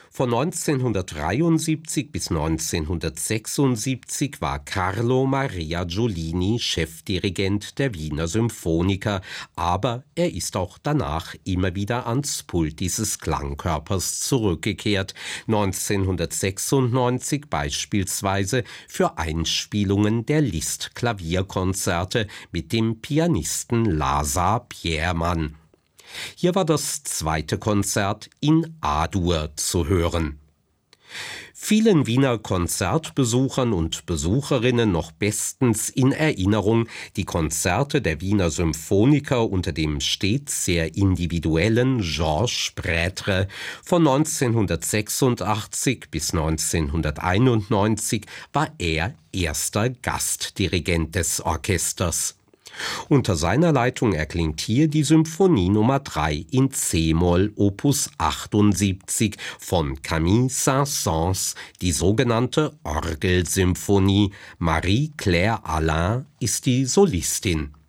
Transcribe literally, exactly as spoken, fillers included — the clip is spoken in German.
Von neunzehnhundertdreiundsiebzig bis neunzehnhundertsechsundsiebzig war Carlo Maria Giulini Chefdirigent der Wiener Symphoniker, aber er ist auch danach immer wieder ans Pult dieses Klangkörpers zurückgekehrt, neunzehnhundertsechsundneunzig beispielsweise für Einspielungen der Liszt-Klavierkonzerte mit dem Pianisten László Biermann. Hier war das zweite Konzert in A-Dur zu hören. Vielen Wiener Konzertbesuchern und Besucherinnen noch bestens in Erinnerung die Konzerte der Wiener Symphoniker unter dem stets sehr individuellen Georges Prêtre. Von neunzehnhundertsechsundachtzig bis neunzehnhunderteinundneunzig war er erster Gastdirigent des Orchesters. Unter seiner Leitung erklingt hier die Symphonie Nummer drei in C-Moll Opus achtundsiebzig von Camille Saint-Saëns, die sogenannte Orgelsymphonie. Marie-Claire Alain ist die Solistin.